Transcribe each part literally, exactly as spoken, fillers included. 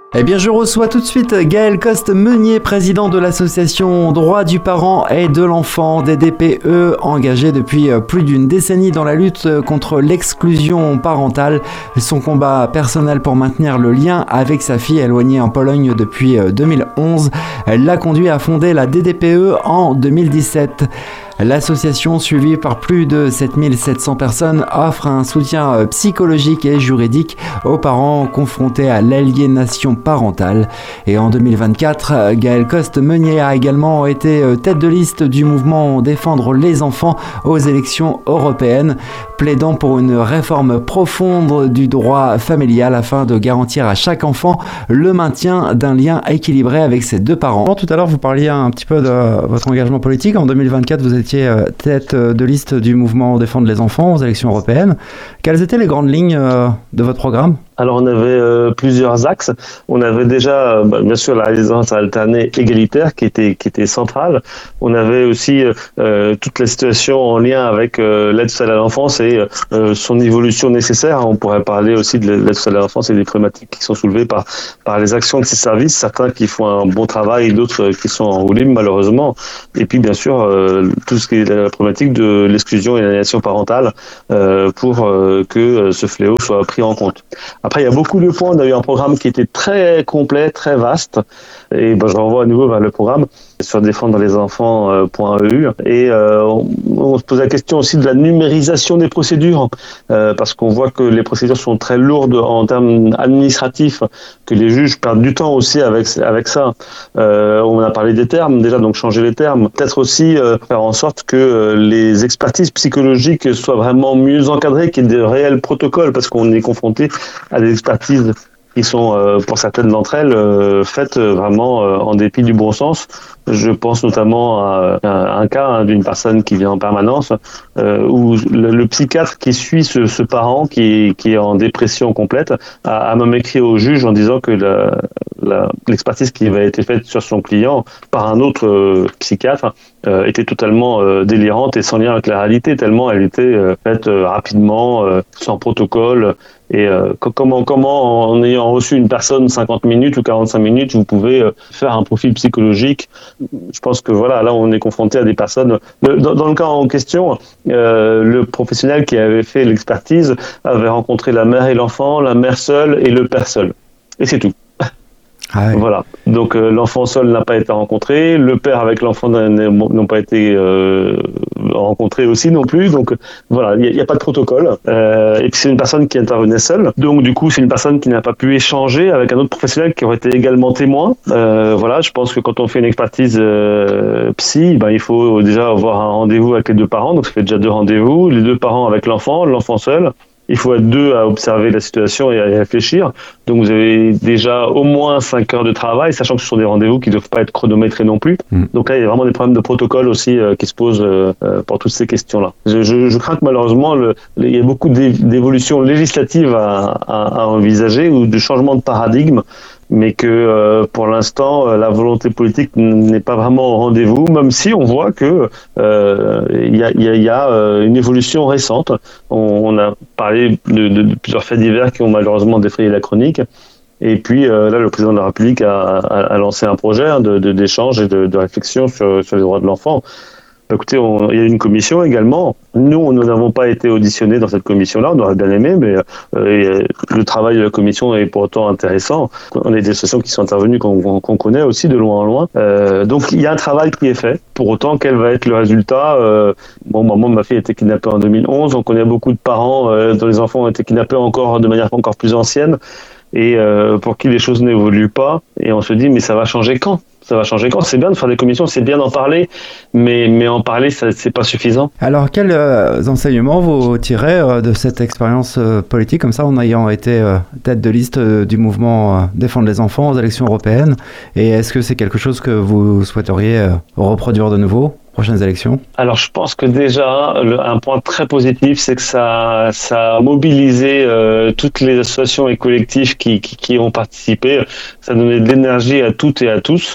Eh bien, je reçois tout de suite Gaël Coste-Meunier, président de l'association Droits du parent et de l'enfant, D D P E, engagé depuis plus d'une décennie dans la lutte contre l'exclusion parentale. Son combat personnel pour maintenir le lien avec sa fille éloignée en Pologne depuis deux mille onze l'a conduit à fonder la D D P E en deux mille dix-sept. L'association, suivie par plus de sept mille sept cents personnes, offre un soutien psychologique et juridique aux parents confrontés à l'aliénation parentale. Et en deux mille vingt-quatre, Gaël Coste-Meunier a également été tête de liste du mouvement Défendre les enfants aux élections européennes, plaidant pour une réforme profonde du droit familial afin de garantir à chaque enfant le maintien d'un lien équilibré avec ses deux parents. Tout à l'heure, vous parliez un petit peu de votre engagement politique. En deux mille vingt-quatre, vous étiez tête de liste du mouvement Défendre les enfants aux élections européennes. Quelles étaient les grandes lignes de votre programme ? Alors on avait euh, plusieurs axes. On avait déjà euh, bah, bien sûr la résidence alternée égalitaire qui était qui était centrale. On avait aussi euh, toute la situation en lien avec euh, l'aide sociale à l'enfance et euh, son évolution nécessaire. On pourrait parler aussi de l'aide sociale à l'enfance et des problématiques qui sont soulevées par par les actions de ces services, certains qui font un bon travail et d'autres qui sont en roue libre malheureusement. Et puis bien sûr euh, tout ce qui est la problématique de l'exclusion et l'aliénation parentale euh, pour euh, que ce fléau soit pris en compte. Après, il y a beaucoup de points. On a eu un programme qui était très complet, très vaste. Et ben, je renvoie à nouveau vers le programme sur défendre les enfants point e u. Et euh, on, on se pose la question aussi de la numérisation des procédures, euh, parce qu'on voit que les procédures sont très lourdes en termes administratifs, que les juges perdent du temps aussi avec avec ça. Euh, on a parlé des termes déjà, donc changer les termes. Peut-être aussi euh, faire en sorte que euh, les expertises psychologiques soient vraiment mieux encadrées, qu'il y ait de réels protocoles, parce qu'on est confronté à des expertises qui sont, euh, pour certaines d'entre elles, euh, faites vraiment euh, en dépit du bon sens. Je pense notamment à, à un cas hein, d'une personne qui vient en permanence, euh, où le, le psychiatre qui suit ce, ce parent qui, qui est en dépression complète a, a même écrit au juge en disant que la, la, l'expertise qui avait été faite sur son client par un autre euh, psychiatre euh, était totalement euh, délirante et sans lien avec la réalité, tellement elle était euh, faite euh, rapidement, euh, sans protocole. Et euh, comment, comment, en ayant reçu une personne cinquante minutes ou quarante-cinq minutes, vous pouvez euh, faire un profil psychologique. Je pense que voilà, là, on est confronté à des personnes. Dans, dans le cas en question, euh, le professionnel qui avait fait l'expertise avait rencontré la mère et l'enfant, la mère seule et le père seul. Et c'est tout. Ah ouais. Voilà. Donc euh, l'enfant seul n'a pas été rencontré, le père avec l'enfant n'ont pas été euh, rencontrés aussi non plus. Donc voilà, il n'y a, a pas de protocole. Euh, et puis c'est une personne qui intervenait seule. Donc du coup, c'est une personne qui n'a pas pu échanger avec un autre professionnel qui aurait été également témoin. Euh, voilà, je pense que quand on fait une expertise euh, psy, ben il faut déjà avoir un rendez-vous avec les deux parents. Donc ça fait déjà deux rendez-vous, les deux parents avec l'enfant, l'enfant seul. Il faut être deux à observer la situation et à y réfléchir. Donc vous avez déjà au moins cinq heures de travail, sachant que ce sont des rendez-vous qui ne doivent pas être chronométrés non plus. Mmh. Donc là, il y a vraiment des problèmes de protocole aussi euh, qui se posent euh, pour toutes ces questions-là. Je, je, je crains que malheureusement, le, il y a beaucoup d'évolutions législatives à, à, à envisager ou de changements de paradigme, mais que euh, pour l'instant, euh, la volonté politique n'est pas vraiment au rendez-vous, même si on voit que euh, il y a, y a, y a euh, une évolution récente. On, on a parlé de, de, de plusieurs faits divers qui ont malheureusement défrayé la chronique. Et puis euh, là, le président de la République a, a, a lancé un projet hein, de, de, d'échange et de, de réflexion sur, sur les droits de l'enfant. Écoutez, on, il y a une commission également. Nous, nous n'avons pas été auditionnés dans cette commission-là. On aurait bien aimé, mais euh, le travail de la commission est pour autant intéressant. On a des associations qui sont intervenues qu'on, qu'on connaît aussi de loin en loin. Euh, donc, il y a un travail qui est fait. Pour autant, quel va être le résultat euh, Bon, moi, ma fille a été kidnappée en deux mille onze. On connaît beaucoup de parents euh, dont les enfants ont été kidnappés encore de manière encore plus ancienne et euh, pour qui les choses n'évoluent pas. Et on se dit, mais ça va changer quand Ça va changer quand C'est bien de faire des commissions, c'est bien d'en parler, mais, mais en parler, ça, c'est pas suffisant. Alors, quels euh, enseignements vous tirez euh, de cette expérience euh, politique, comme ça, en ayant été euh, tête de liste euh, du mouvement euh, Défendre les enfants aux élections européennes ? Et est-ce que c'est quelque chose que vous souhaiteriez euh, reproduire de nouveau ? Prochaines élections ? Alors, je pense que déjà, le, un point très positif, c'est que ça, ça a mobilisé euh, toutes les associations et collectifs qui, qui, qui ont participé. Ça a donné de l'énergie à toutes et à tous.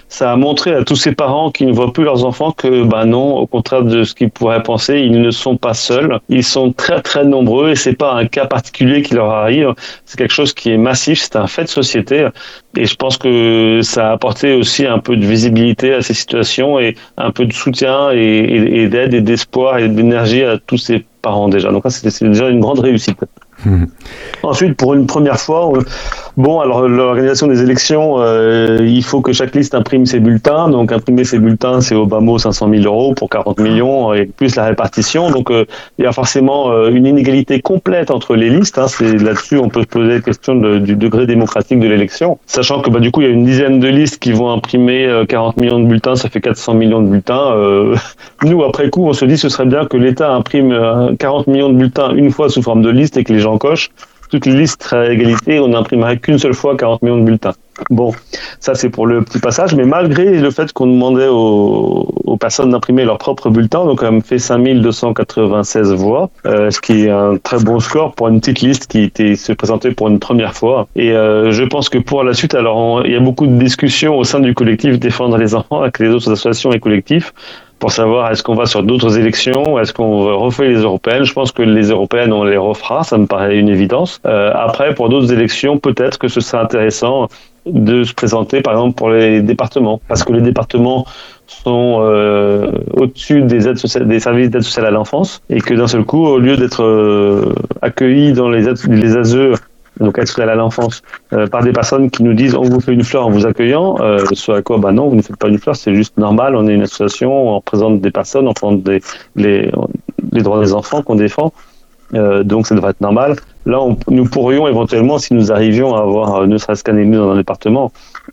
ça a montré à tous ces parents qui ne voient plus leurs enfants que, bah non, au contraire de ce qu'ils pourraient penser, ils ne sont pas seuls. Ils sont très très nombreux et c'est pas un cas particulier qui leur arrive. C'est quelque chose qui est massif, c'est un fait de société. Et je pense que ça a apporté aussi un peu de visibilité à ces situations et un peu de soutien et, et, et d'aide et d'espoir et d'énergie à tous ces parents déjà. Donc ça, c'est, c'est déjà une grande réussite. Mmh. Ensuite, pour une première fois, euh, bon, alors l'organisation des élections, euh, il faut que chaque liste imprime ses bulletins. Donc, imprimer ses bulletins, c'est au bas mot cinq cent mille euros pour quarante millions et plus la répartition. Donc, euh, il y a forcément euh, une inégalité complète entre les listes. Hein. C'est là-dessus, on peut se poser la question de, du degré démocratique de l'élection, sachant que bah du coup, il y a une dizaine de listes qui vont imprimer euh, quarante millions de bulletins, ça fait quatre cents millions de bulletins. Euh, nous, après coup, on se dit, ce serait bien que l'État imprime euh, quarante millions de bulletins une fois sous forme de liste et que les gens cochent. Toutes les listes seraient à égalité, on n'imprimerait qu'une seule fois quarante millions de bulletins. Bon, ça c'est pour le petit passage, mais malgré le fait qu'on demandait aux, aux personnes d'imprimer leurs propres bulletins, on a quand même fait cinq mille deux cent quatre-vingt-seize voix, euh, ce qui est un très bon score pour une petite liste qui était se présentait pour une première fois. Et euh, je pense que pour la suite, alors on, il y a beaucoup de discussions au sein du collectif Défendre les enfants avec les autres associations et collectifs, pour savoir est-ce qu'on va sur d'autres élections, est-ce qu'on refait les européennes. Je pense que les européennes, on les refera, ça me paraît une évidence. Euh, après, pour d'autres élections, peut-être que ce serait intéressant de se présenter, par exemple, pour les départements, parce que les départements sont euh, au-dessus des, aides sociales, des services d'aide sociale à l'enfance, et que d'un seul coup, au lieu d'être euh, accueillis dans les, aides, les A S E, donc aide sociale à l'enfance, euh, par des personnes qui nous disent on vous fait une fleur en vous accueillant, euh, soit à quoi bah non, vous ne faites pas une fleur, c'est juste normal, on est une association, on représente des personnes, on représente des, les, les droits des enfants qu'on défend, euh, donc ça devrait être normal. Là, on, nous pourrions éventuellement, si nous arrivions à avoir euh, ne serait-ce qu'un élu dans un département,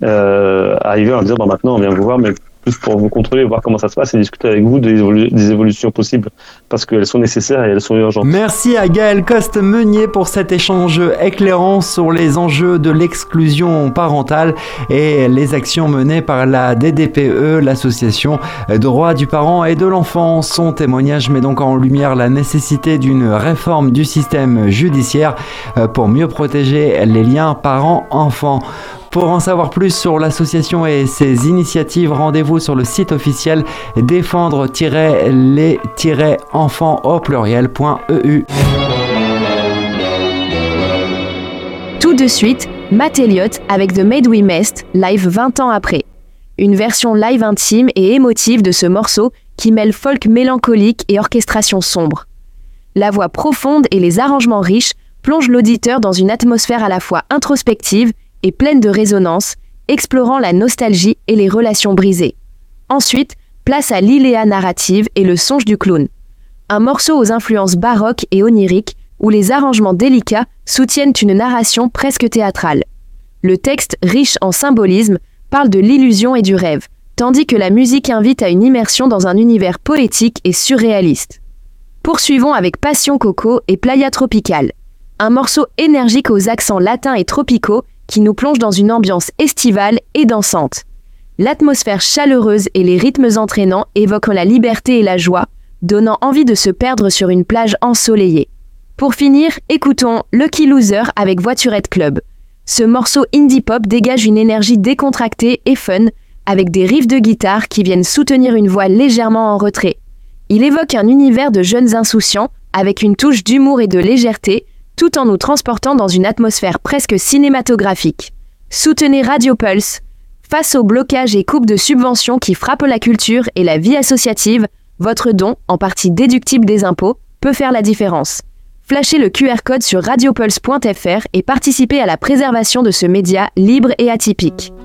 euh, arriver à dire bon, maintenant on vient vous voir, mais plus pour vous contrôler, voir comment ça se passe et discuter avec vous des, évolu- des évolutions possibles parce qu'elles sont nécessaires et elles sont urgentes. Merci à Gaël Coste-Meunier pour cet échange éclairant sur les enjeux de l'exclusion parentale et les actions menées par la D D P E, l'association Droits du parent et de l'enfant. Son témoignage met donc en lumière la nécessité d'une réforme du système judiciaire pour mieux protéger les liens parents-enfants. Pour en savoir plus sur l'association et ses initiatives, rendez-vous sur le site officiel défendre les enfants au pluriel point e u. Tout de suite, Matt Elliott avec The Maid We Missed, live vingt ans après. Une version live intime et émotive de ce morceau qui mêle folk mélancolique et orchestration sombre. La voix profonde et les arrangements riches plongent l'auditeur dans une atmosphère à la fois introspective et pleine de résonance, explorant la nostalgie et les relations brisées. Ensuite, place à l'iléa narrative et le songe du clown. Un morceau aux influences baroques et oniriques, où les arrangements délicats soutiennent une narration presque théâtrale. Le texte, riche en symbolisme, parle de l'illusion et du rêve, tandis que la musique invite à une immersion dans un univers poétique et surréaliste. Poursuivons avec Passion Coco et Playa Tropical, un morceau énergique aux accents latins et tropicaux qui nous plonge dans une ambiance estivale et dansante. L'atmosphère chaleureuse et les rythmes entraînants évoquent la liberté et la joie, donnant envie de se perdre sur une plage ensoleillée. Pour finir, écoutons Lucky Loser avec Voiturette Club. Ce morceau indie pop dégage une énergie décontractée et fun, avec des riffs de guitare qui viennent soutenir une voix légèrement en retrait. Il évoque un univers de jeunes insouciants, avec une touche d'humour et de légèreté, tout en nous transportant dans une atmosphère presque cinématographique. Soutenez Radio Pulse. Face aux blocages et coupes de subventions qui frappent la culture et la vie associative, votre don, en partie déductible des impôts, peut faire la différence. Flashez le Q R code sur radiopulse point f r et participez à la préservation de ce média libre et atypique.